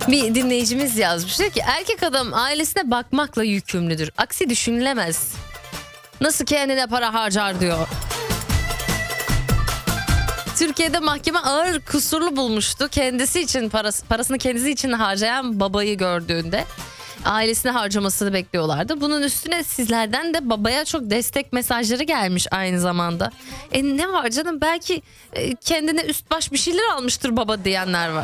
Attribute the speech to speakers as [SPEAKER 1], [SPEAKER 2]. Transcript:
[SPEAKER 1] Bir dinleyicimiz yazmış. Diyor ki erkek adam ailesine bakmakla yükümlüdür. Aksi düşünülemez. Nasıl kendine para harcar diyor. Türkiye'de mahkeme ağır kusurlu bulmuştu. Kendisi için parasını kendisi için harcayan babayı gördüğünde ailesine harcamasını bekliyorlardı. Bunun üstüne sizlerden de babaya çok destek mesajları gelmiş aynı zamanda. Ne var canım, belki kendine üst baş bir şeyler almıştır baba diyenler var.